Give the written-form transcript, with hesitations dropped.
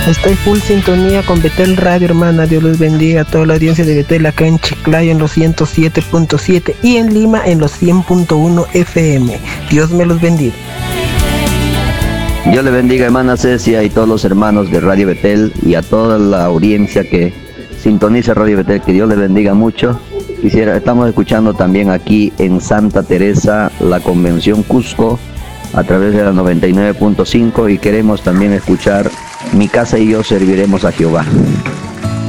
Estoy full sintonía con Betel Radio, hermana. Dios les bendiga a toda la audiencia de Betel acá en Chiclayo en los 107.7 y en Lima en los 100.1 FM. Dios me los bendiga. Dios le bendiga, hermana Cecia, y todos los hermanos de Radio Betel y a toda la audiencia que sintoniza Radio Betel. Que Dios les bendiga mucho. Estamos escuchando también aquí en Santa Teresa la Convención Cusco a través de la 99.5 y queremos también escuchar Mi casa y yo serviremos a Jehová.